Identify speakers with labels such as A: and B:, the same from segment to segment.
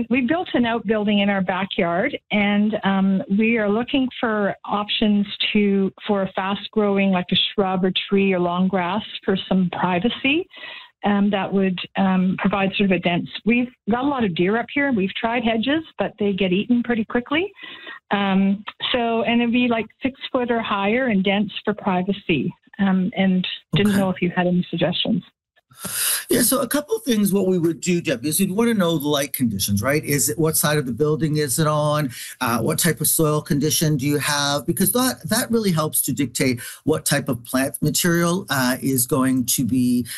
A: we built an outbuilding in our backyard, and we are looking for options for a fast-growing, like a shrub or tree or long grass for some privacy. That would provide sort of a dense. We've got a lot of deer up here. We've tried hedges, but they get eaten pretty quickly. And it'd be like 6 foot or higher and dense for privacy. And didn't know if you had any suggestions.
B: Yeah, so a couple of things what we would do, Deb, is we'd want to know the light conditions, right? Is it what side of the building is it on? What type of soil condition do you have? Because that really helps to dictate what type of plant material is going to be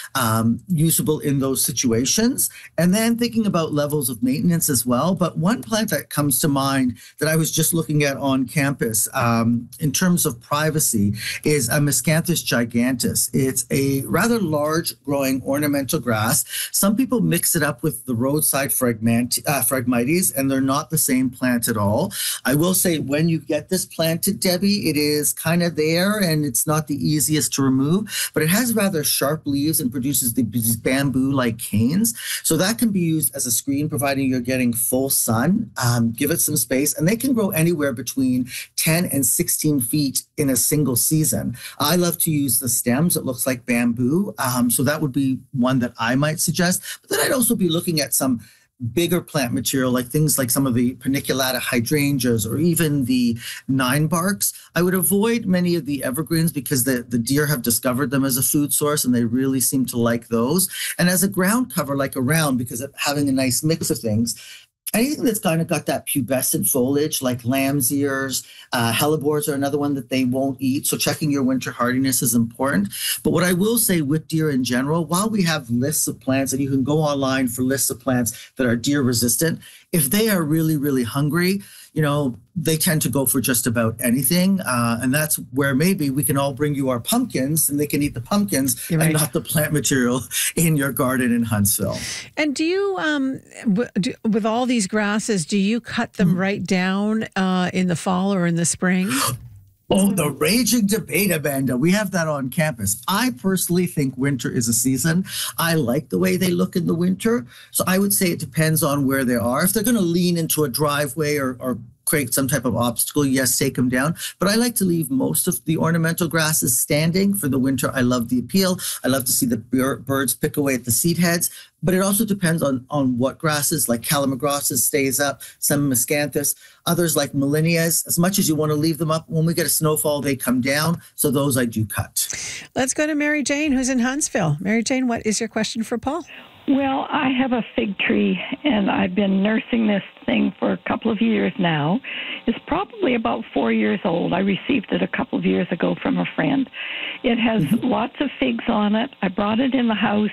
B: usable in those situations. And then thinking about levels of maintenance as well. But one plant that comes to mind that I was just looking at on campus in terms of privacy is a Miscanthus giganteus. It's a rather large growing ornamental grass. Some people mix it up with the roadside Phragmites, and they're not the same plant at all. I will say when you get this planted, Debbie, it is kind of there and it's not the easiest to remove, but it has rather sharp leaves and produces these bamboo-like canes. So that can be used as a screen, providing you're getting full sun. Give it some space, and they can grow anywhere between 10 and 16 feet in a single season. I love to use the stems. It looks like bamboo. So that would be one that I might suggest. But then I'd also be looking at some bigger plant material, like things like some of the paniculata hydrangeas or even the 9-barks. I would avoid many of the evergreens because the deer have discovered them as a food source and they really seem to like those. And as a ground cover, like around, because of having a nice mix of things, anything that's kind of got that pubescent foliage, like lamb's ears, hellebores are another one that they won't eat. So checking your winter hardiness is important. But what I will say with deer in general, while we have lists of plants, and you can go online for lists of plants that are deer resistant, if they are really, really hungry, they tend to go for just about anything. And that's where maybe we can all bring you our pumpkins and they can eat the pumpkins and not the plant material in your garden in Huntsville.
C: And do you, with all these grasses, do you cut them right down in the fall or in the spring?
B: Oh, the raging debate, Amanda. We have that on campus. I personally think winter is a season. I like the way they look in the winter. So I would say it depends on where they are. If they're going to lean into a driveway or create some type of obstacle, yes, take them down. But I like to leave most of the ornamental grasses standing for the winter. I love the appeal. I love to see the birds pick away at the seed heads. But it also depends on what grasses, like calamagrostis stays up, some miscanthus, others like Molineas. As much as you want to leave them up, when we get a snowfall, they come down. So those I do cut.
C: Let's go to Mary Jane, who's in Huntsville. Mary Jane, what is your question for Paul?
D: Well, I have a fig tree, and I've been nursing this thing for a couple of years now. It's probably about 4 years old. I received it a couple of years ago from a friend. It has lots of figs on it. I brought it in the house.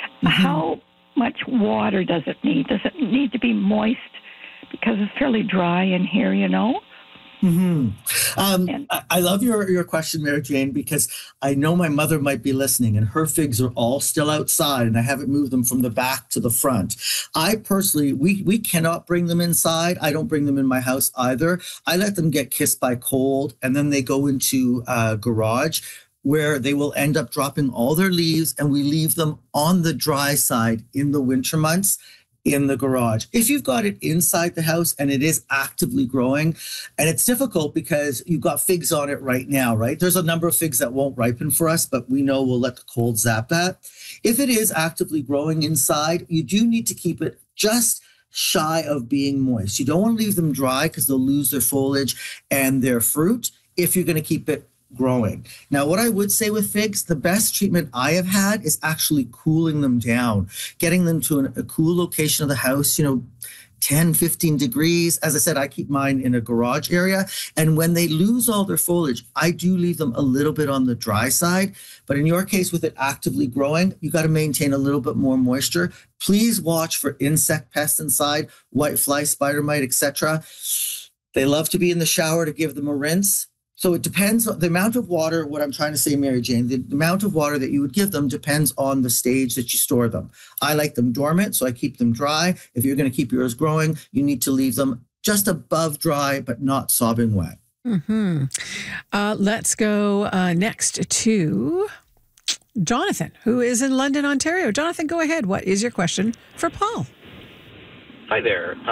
D: How much water does it need? Does it need to be moist? Because it's fairly dry in here,
B: I love your question, Mary Jane, because I know my mother might be listening and her figs are all still outside and I haven't moved them from the back to the front. I personally, we cannot bring them inside. I don't bring them in my house either. I let them get kissed by cold and then they go into a garage where they will end up dropping all their leaves and we leave them on the dry side in the winter months in the garage. If you've got it inside the house and it is actively growing, and it's difficult because you've got figs on it right now, right? There's a number of figs that won't ripen for us, but we know we'll let the cold zap that. If it is actively growing inside, you do need to keep it just shy of being moist. You don't want to leave them dry because they'll lose their foliage and their fruit if you're going to keep it growing. Now, what I would say with figs, the best treatment I have had is actually cooling them down, getting them to a cool location of the house, 10, 15 degrees. As I said, I keep mine in a garage area. And when they lose all their foliage, I do leave them a little bit on the dry side. But in your case, with it actively growing, you got to maintain a little bit more moisture. Please watch for insect pests inside, whitefly, spider mite, etc. They love to be in the shower to give them a rinse. So it depends on the amount of water, what I'm trying to say, Mary Jane, the amount of water that you would give them depends on the stage that you store them. I like them dormant, so I keep them dry. If you're going to keep yours growing, you need to leave them just above dry, but not sopping wet.
C: Let's go next to Jonathan, who is in London, Ontario. Jonathan, go ahead. What is your question for Paul?
E: Hi there.